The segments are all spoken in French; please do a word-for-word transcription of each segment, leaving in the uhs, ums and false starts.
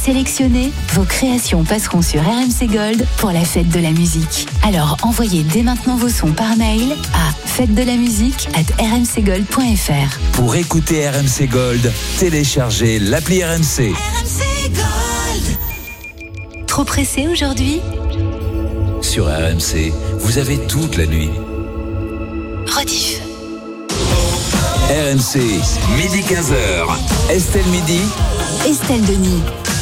sélectionnés, vos créations passeront sur R M C Gold pour la fête de la musique. Alors envoyez dès maintenant vos sons par mail à fête de la musique arobase r m c gold point f r. Pour écouter R M C Gold, téléchargez l'appli R M C. R M C Gold. Trop pressé aujourd'hui ? Sur R M C, vous avez toute la nuit. Rediff. R M C, midi quinze heures. Estelle Midi. Estelle Denis.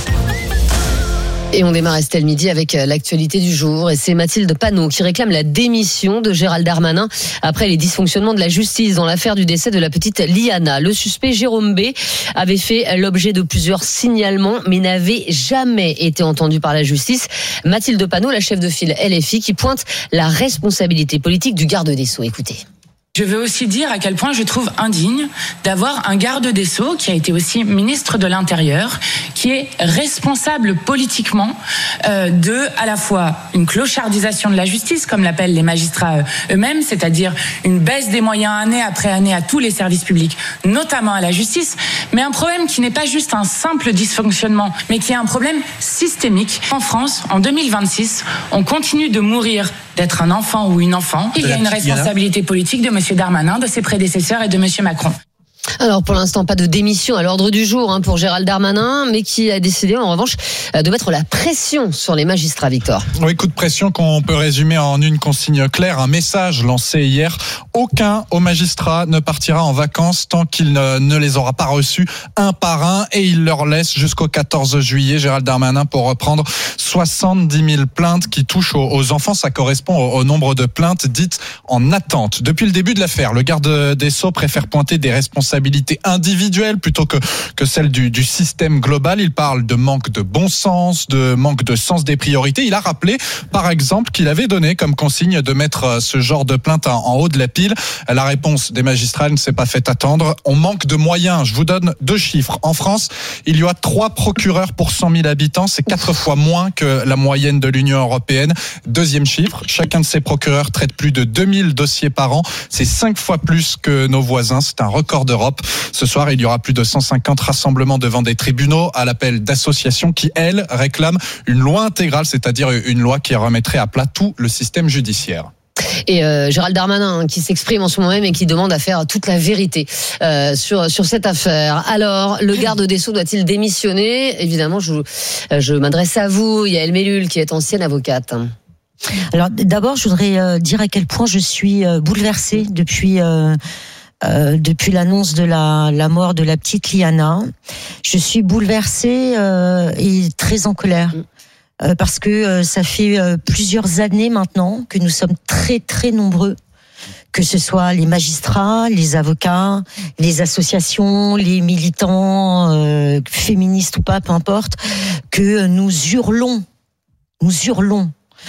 Et on démarre Estelle Midi avec l'actualité du jour. Et c'est Mathilde Panot qui réclame la démission de Gérald Darmanin après les dysfonctionnements de la justice dans l'affaire du décès de la petite Liana. Le suspect Jérôme B avait fait l'objet de plusieurs signalements mais n'avait jamais été entendu par la justice. Mathilde Panot, la chef de file L F I, qui pointe la responsabilité politique du garde des Sceaux. Écoutez. Je veux aussi dire à quel point je trouve indigne d'avoir un garde des Sceaux qui a été aussi ministre de l'Intérieur, qui est responsable politiquement euh, de à la fois une clochardisation de la justice, comme l'appellent les magistrats eux-mêmes, c'est-à-dire une baisse des moyens année après année à tous les services publics, notamment à la justice, mais un problème qui n'est pas juste un simple dysfonctionnement, mais qui est un problème systémique. En France, en deux mille vingt-six, on continue de mourir d'être un enfant ou une enfant. Il y a une responsabilité politique de M. Darmanin, de ses prédécesseurs et de M. Macron. Alors pour l'instant, pas de démission à l'ordre du jour hein, pour Gérald Darmanin, mais qui a décidé en revanche de mettre la pression sur les magistrats, Victor. Oui, coup de pression qu'on peut résumer en une consigne claire, un message lancé hier. Aucun aux magistrats ne partira en vacances tant qu'il ne, ne les aura pas reçus un par un, et il leur laisse jusqu'au quatorze juillet, Gérald Darmanin, pour reprendre soixante-dix mille plaintes qui touchent aux, aux enfants. Ça correspond au, au nombre de plaintes dites en attente. Depuis le début de l'affaire, le garde des Sceaux préfère pointer des responsabilités individuelle plutôt que, que celle du, du système global. Il parle de manque de bon sens, de manque de sens des priorités. Il a rappelé, par exemple, qu'il avait donné comme consigne de mettre ce genre de plainte en, en haut de la pile. La réponse des magistrats ne s'est pas fait attendre. On manque de moyens. Je vous donne deux chiffres. En France, il y a trois procureurs pour cent mille habitants. C'est quatre fois moins que la moyenne de l'Union européenne. Deuxième chiffre, chacun de ces procureurs traite plus de deux mille dossiers par an. C'est cinq fois plus que nos voisins. C'est un record d'Europe. Ce soir, il y aura plus de cent cinquante rassemblements devant des tribunaux à l'appel d'associations qui, elles, réclament une loi intégrale, c'est-à-dire une loi qui remettrait à plat tout le système judiciaire. Et euh, Gérald Darmanin hein, qui s'exprime en ce moment même et qui demande à faire toute la vérité euh, sur sur cette affaire. Alors, le garde des Sceaux doit-il démissionner ? Évidemment, je, je m'adresse à vous, Yael Mellul, qui est ancienne avocate. Alors, d'abord, je voudrais euh, dire à quel point je suis euh, bouleversée depuis... Euh, Euh, depuis l'annonce de la, la mort de la petite Liana. Je suis bouleversée euh, et très en colère. Euh, parce que euh, ça fait euh, plusieurs années maintenant que nous sommes très très nombreux, que ce soit les magistrats, les avocats, les associations, les militants, euh, féministes ou pas, peu importe, que nous hurlons, nous hurlons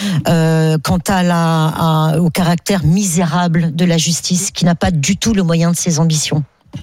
Euh, quant à la, à, au caractère misérable de la justice qui n'a pas du tout le moyen de ses ambitions.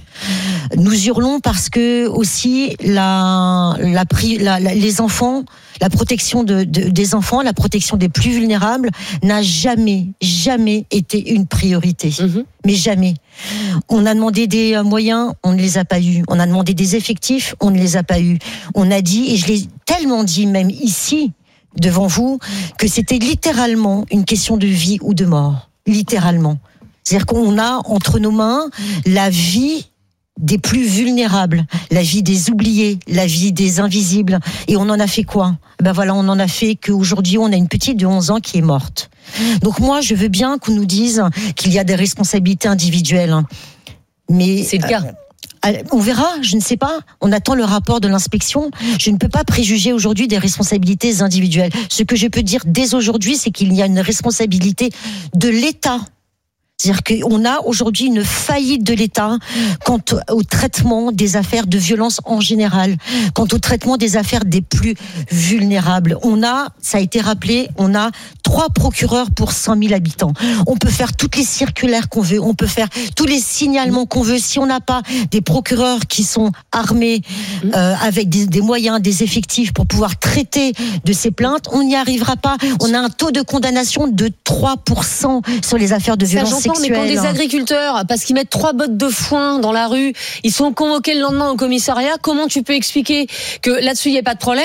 Nous hurlons parce que aussi la, la, la, la, les enfants, la protection de, de, des enfants, la protection des plus vulnérables n'a jamais, jamais été une priorité. Mmh. Mais jamais. On a demandé des moyens, on ne les a pas eus. On a demandé des effectifs, on ne les a pas eus. On a dit, et je l'ai tellement dit même ici, devant vous, que c'était littéralement une question de vie ou de mort. Littéralement. C'est-à-dire qu'on a entre nos mains la vie des plus vulnérables, la vie des oubliés, la vie des invisibles. Et on en a fait quoi ? Ben voilà, on en a fait qu'aujourd'hui, on a une petite de onze ans qui est morte. Donc moi, je veux bien qu'on nous dise qu'il y a des responsabilités individuelles. Mais c'est le cas. Euh, On verra, je ne sais pas. On attend le rapport de l'inspection. Je ne peux pas préjuger aujourd'hui des responsabilités individuelles. Ce que je peux dire dès aujourd'hui, c'est qu'il y a une responsabilité de l'État. C'est-à-dire qu'on a aujourd'hui une faillite de l'État quant au traitement des affaires de violence en général, quant au traitement des affaires des plus vulnérables. On a, ça a été rappelé, on a trois procureurs pour cent mille habitants. On peut faire toutes les circulaires qu'on veut, on peut faire tous les signalements qu'on veut. Si on n'a pas des procureurs qui sont armés euh, avec des, des moyens, des effectifs pour pouvoir traiter de ces plaintes, on n'y arrivera pas. On a un taux de condamnation de trois pour cent sur les affaires de violence sexuelle. Mais quand des agriculteurs, parce qu'ils mettent trois bottes de foin dans la rue, ils sont convoqués le lendemain au commissariat, comment tu peux expliquer que là-dessus il n'y a pas de problème ?